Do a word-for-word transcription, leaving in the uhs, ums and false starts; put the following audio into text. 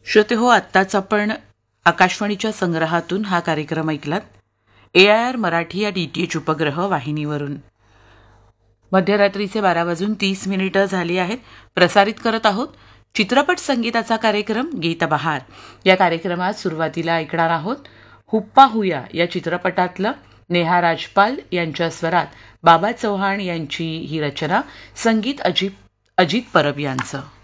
श्रोते हो, आत्ताच आपण आकाशवाणीच्या संग्रहातून हा कार्यक्रम ऐकलात. ए आय आर मराठी या डी टी एच उपग्रह वाहिनीवरून. मध्यरात्रीचे बारा वाजून तीस मिनिटं झाली आहेत. प्रसारित करत आहोत चित्रपट संगीताचा कार्यक्रम गीत बहार. या कार्यक्रमात सुरुवातीला ऐकणार आहोत हुप्पा हुया या चित्रपटातलं नेहा राजपाल यांच्या स्वरात बाबा चव्हाण यांची ही रचना, संगीत अजित अजित परब यांचं.